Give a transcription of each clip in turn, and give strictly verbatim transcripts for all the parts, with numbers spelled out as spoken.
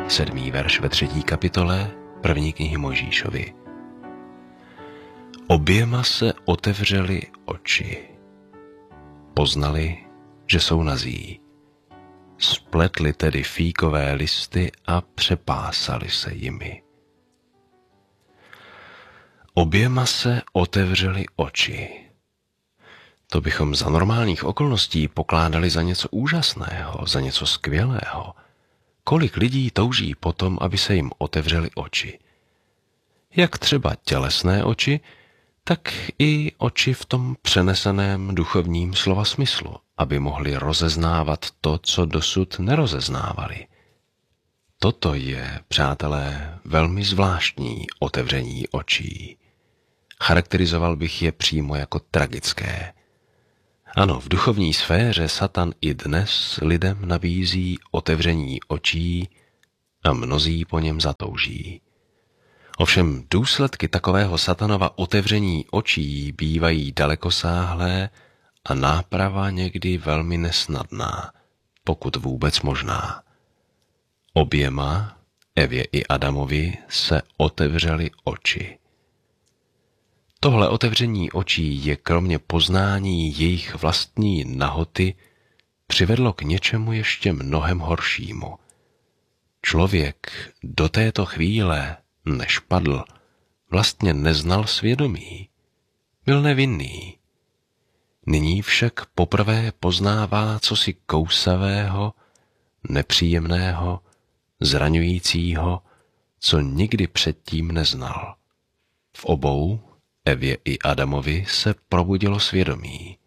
sedmý verš ve třetí kapitole první knihy Mojžíšovy. Oběma se otevřely oči. Poznali, že jsou nazí. Spletli tedy fíkové listy a přepásali se jimi. Oběma se otevřely oči. To bychom za normálních okolností pokládali za něco úžasného, za něco skvělého. Kolik lidí touží potom, aby se jim otevřely oči. Jak třeba tělesné oči, tak i oči v tom přeneseném duchovním slova smyslu, aby mohli rozeznávat to, co dosud nerozeznávali. Toto je, přátelé, velmi zvláštní otevření očí. Charakterizoval bych je přímo jako tragické. Ano, v duchovní sféře Satan i dnes lidem nabízí otevření očí a mnozí po něm zatouží. Ovšem důsledky takového Satanova otevření očí bývají dalekosáhlé a náprava někdy velmi nesnadná, pokud vůbec možná. Oběma, Evě i Adamovi, se otevřely oči. Tohle otevření očí je kromě poznání jejich vlastní nahoty přivedlo k něčemu ještě mnohem horšímu. Člověk do této chvíle, než padl, vlastně neznal svědomí. Byl nevinný. Nyní však poprvé poznává cosi kousavého, nepříjemného, zraňujícího, co nikdy předtím neznal. V obou, Evě i Adamovi, se probudilo svědomí.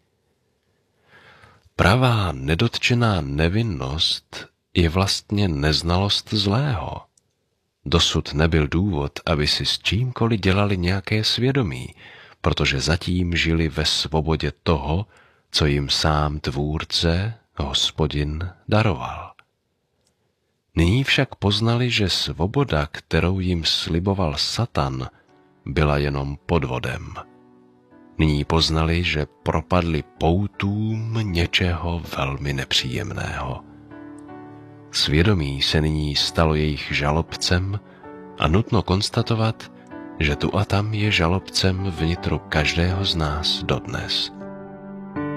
Pravá nedotčená nevinnost je vlastně neznalost zlého. Dosud nebyl důvod, aby si s čímkoliv dělali nějaké svědomí, protože zatím žili ve svobodě toho, co jim sám Tvůrce, Hospodin, daroval. Nyní však poznali, že svoboda, kterou jim sliboval Satan, byla jenom podvodem. Nyní poznali, že propadli poutům něčeho velmi nepříjemného. Svědomí se nyní stalo jejich žalobcem a nutno konstatovat, že tu a tam je žalobcem vnitru každého z nás dodnes.